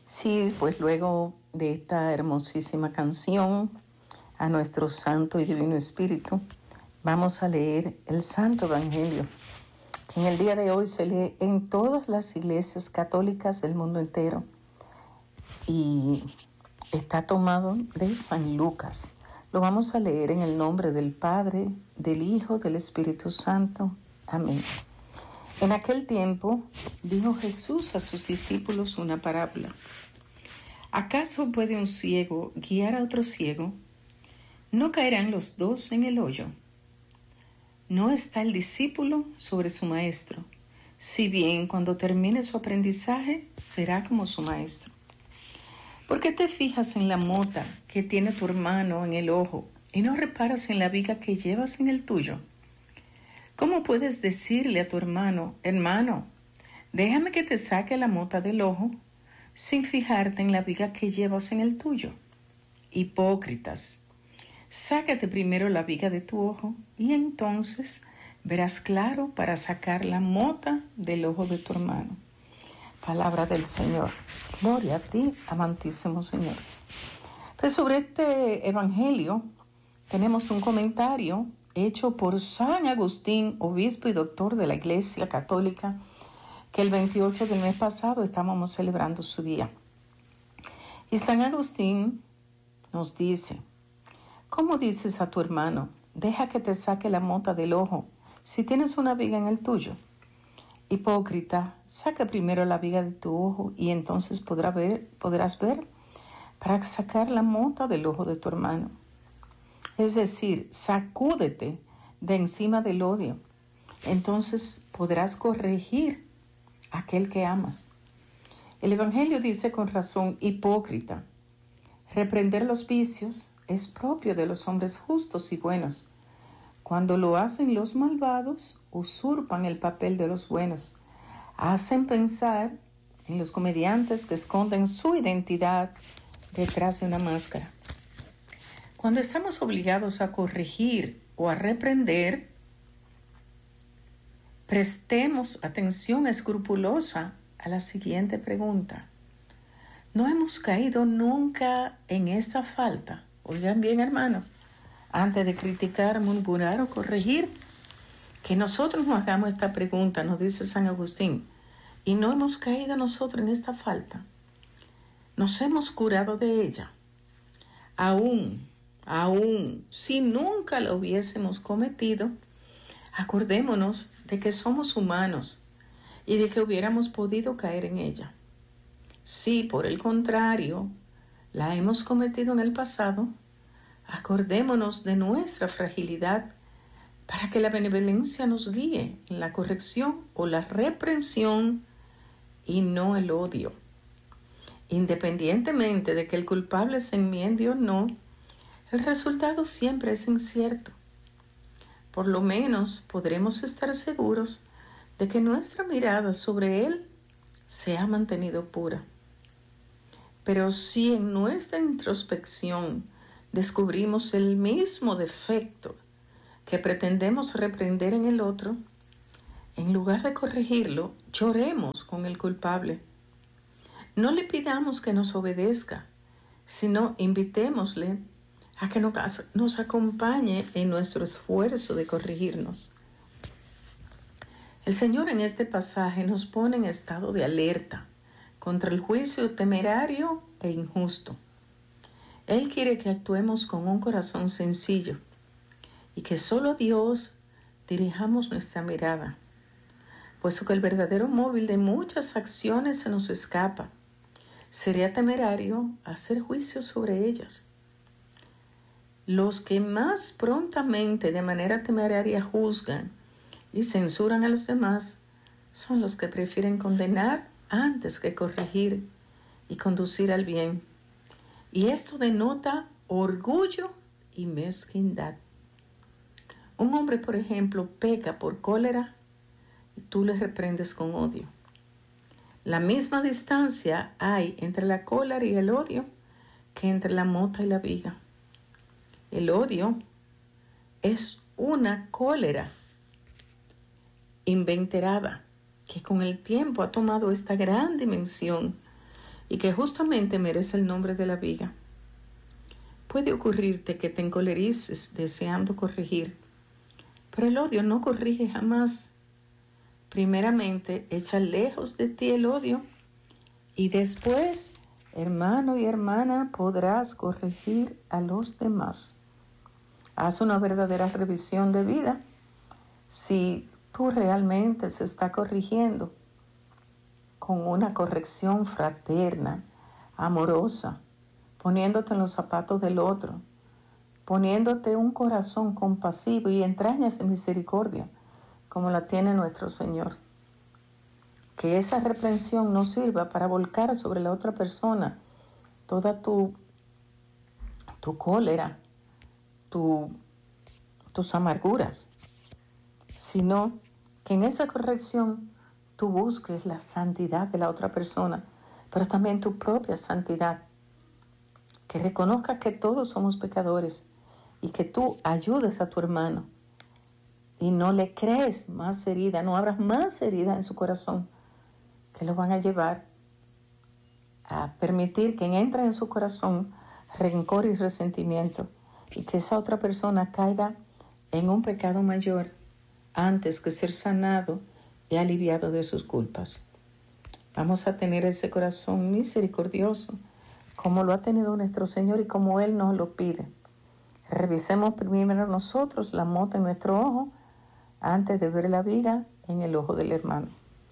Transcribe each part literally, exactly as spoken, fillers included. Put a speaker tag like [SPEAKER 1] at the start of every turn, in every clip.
[SPEAKER 1] Sí, pues luego de esta hermosísima canción a nuestro Santo y Divino Espíritu, vamos a leer el Santo Evangelio, que en el día de hoy se lee en todas las iglesias católicas del mundo entero y está tomado de San Lucas. Lo vamos a leer en el nombre del Padre, del Hijo, del Espíritu Santo. Amén. En aquel tiempo dijo Jesús a sus discípulos una parábola. ¿Acaso puede un ciego guiar a otro ciego? ¿No caerán los dos en el hoyo? No está el discípulo sobre su maestro, si bien cuando termine su aprendizaje será como su maestro. ¿Por qué te fijas en la mota que tiene tu hermano en el ojo y no reparas en la viga que llevas en el tuyo? ¿Cómo puedes decirle a tu hermano, hermano, déjame que te saque la mota del ojo, sin fijarte en la viga que llevas en el tuyo? Hipócritas, sácate primero la viga de tu ojo y entonces verás claro para sacar la mota del ojo de tu hermano. Palabra del Señor. Gloria a ti, amantísimo Señor. Pues sobre este evangelio tenemos un comentario hecho por San Agustín, obispo y doctor de la Iglesia Católica, que el veintiocho del mes pasado estábamos celebrando su día. Y San Agustín nos dice, ¿cómo dices a tu hermano, deja que te saque la mota del ojo, si tienes una viga en el tuyo? Hipócrita, saca primero la viga de tu ojo y entonces podrás ver, podrás ver para sacar la mota del ojo de tu hermano. Es decir, sacúdete de encima del odio, entonces podrás corregir a aquel que amas. El Evangelio dice con razón, hipócrita, reprender los vicios es propio de los hombres justos y buenos. Cuando lo hacen los malvados, usurpan el papel de los buenos. Hacen pensar en los comediantes que esconden su identidad detrás de una máscara. Cuando estamos obligados a corregir o a reprender, prestemos atención escrupulosa a la siguiente pregunta. ¿No hemos caído nunca en esta falta? Oigan bien, hermanos, antes de criticar, murmurar o corregir, que nosotros nos hagamos esta pregunta, nos dice San Agustín, y no hemos caído nosotros en esta falta. Nos hemos curado de ella. Aún, aún, si nunca la hubiésemos cometido, acordémonos de que somos humanos y de que hubiéramos podido caer en ella. Si, por el contrario, la hemos cometido en el pasado, acordémonos de nuestra fragilidad para que la benevolencia nos guíe en la corrección o la reprensión y no el odio. Independientemente de que el culpable se enmiende o no, el resultado siempre es incierto. Por lo menos podremos estar seguros de que nuestra mirada sobre él se ha mantenido pura. Pero si en nuestra introspección descubrimos el mismo defecto que pretendemos reprender en el otro, en lugar de corregirlo, lloremos con el culpable. No le pidamos que nos obedezca, sino invitémosle a que nos acompañe en nuestro esfuerzo de corregirnos. El Señor en este pasaje nos pone en estado de alerta contra el juicio temerario e injusto. Él quiere que actuemos con un corazón sencillo y que solo Dios dirijamos nuestra mirada, puesto que el verdadero móvil de muchas acciones se nos escapa. Sería temerario hacer juicios sobre ellos. Los que más prontamente de manera temeraria juzgan y censuran a los demás son los que prefieren condenar antes que corregir y conducir al bien. Y esto denota orgullo y mezquindad. Un hombre, por ejemplo, peca por cólera y tú le reprendes con odio. La misma distancia hay entre la cólera y el odio que entre la mota y la viga. El odio es una cólera inveterada que con el tiempo ha tomado esta gran dimensión y que justamente merece el nombre de la viga. Puede ocurrirte que te encolerices deseando corregir, pero el odio no corrige jamás. Primeramente, echa lejos de ti el odio y después, hermano y hermana, podrás corregir a los demás. Haz una verdadera revisión de vida. Si tú realmente se está corrigiendo con una corrección fraterna, amorosa, poniéndote en los zapatos del otro, poniéndote un corazón compasivo y entrañas de misericordia, como la tiene nuestro Señor. Que esa reprensión no sirva para volcar sobre la otra persona toda tu, tu cólera, tu, tus amarguras, sino que en esa corrección tú busques la santidad de la otra persona, pero también tu propia santidad. Que reconozcas que todos somos pecadores y que tú ayudes a tu hermano y no le crees más herida, no abras más herida en su corazón que lo van a llevar a permitir que entre en su corazón rencor y resentimiento y que esa otra persona caiga en un pecado mayor antes que ser sanado y aliviado de sus culpas. Vamos a tener ese corazón misericordioso como lo ha tenido nuestro Señor y como Él nos lo pide. Revisemos primero nosotros la mota en nuestro ojo antes de ver la viga en el ojo del hermano.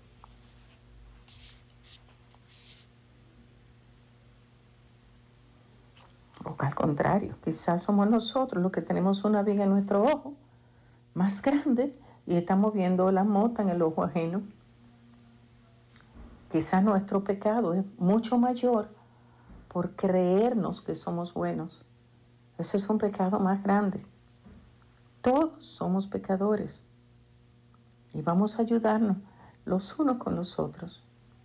[SPEAKER 1] O al contrario, quizás somos nosotros los que tenemos una viga en nuestro ojo más grande y estamos viendo la mota en el ojo ajeno. Quizás nuestro pecado es mucho mayor por creernos que somos buenos. Ese es un pecado más grande. Todos somos pecadores y vamos a ayudarnos los unos con los otros.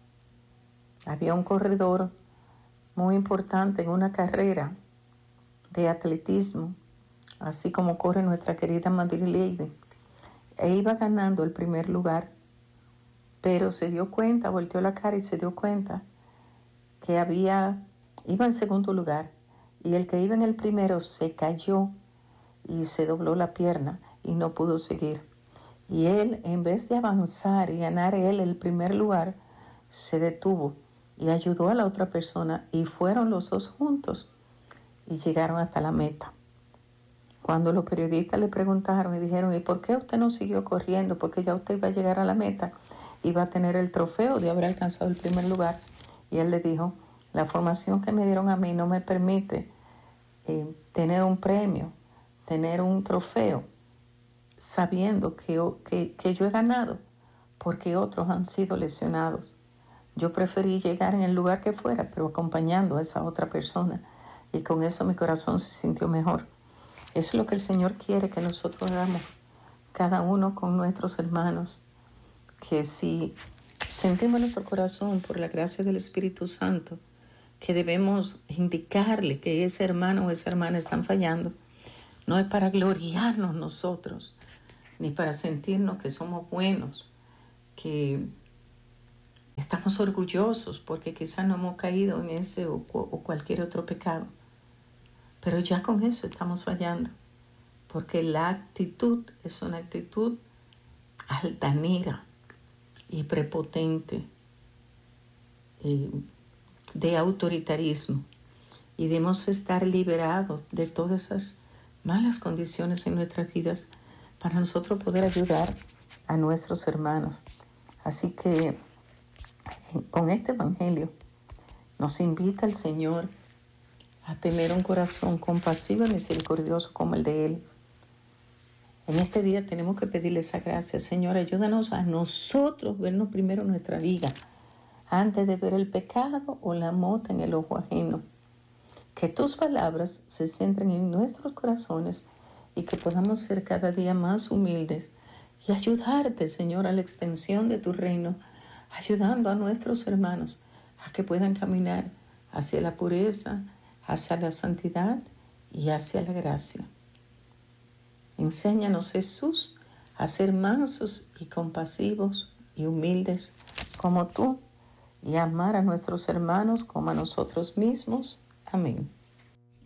[SPEAKER 1] Había un corredor muy importante en una carrera de atletismo, así como corre nuestra querida Madrileide, e iba ganando el primer lugar, pero se dio cuenta, volteó la cara y se dio cuenta que había, iba en segundo lugar, y el que iba en el primero se cayó y se dobló la pierna y no pudo seguir. Y él, en vez de avanzar y ganar él el primer lugar, se detuvo y ayudó a la otra persona y fueron los dos juntos y llegaron hasta la meta. Cuando los periodistas le preguntaron y dijeron, ¿y por qué usted no siguió corriendo? Porque ya usted iba a llegar a la meta, iba a tener el trofeo de haber alcanzado el primer lugar. Y él le dijo, la formación que me dieron a mí no me permite eh, tener un premio, tener un trofeo, sabiendo que, que, que yo he ganado, porque otros han sido lesionados. Yo preferí llegar en el lugar que fuera, pero acompañando a esa otra persona. Y con eso mi corazón se sintió mejor. Eso es lo que el Señor quiere que nosotros hagamos, cada uno con nuestros hermanos. Que si sentimos en nuestro corazón, por la gracia del Espíritu Santo, que debemos indicarle que ese hermano o esa hermana están fallando, no es para gloriarnos nosotros, ni para sentirnos que somos buenos, que estamos orgullosos porque quizás no hemos caído en ese o, o cualquier otro pecado. Pero ya con eso estamos fallando, porque la actitud es una actitud altanera y prepotente, eh, de autoritarismo, y debemos estar liberados de todas esas malas condiciones en nuestras vidas para nosotros poder ayudar a nuestros hermanos. Así que con este evangelio nos invita el Señor a tener un corazón compasivo y misericordioso como el de Él. En este día tenemos que pedirle esa gracia. Señor, ayúdanos a nosotros vernos primero nuestra viga antes de ver el pecado o la mota en el ojo ajeno. Que tus palabras se centren en nuestros corazones y que podamos ser cada día más humildes y ayudarte, Señor, a la extensión de tu reino, ayudando a nuestros hermanos a que puedan caminar hacia la pureza, hacia la santidad y hacia la gracia. Enséñanos, Jesús, a ser mansos y compasivos y humildes como tú, y amar a nuestros hermanos como a nosotros mismos. Amén.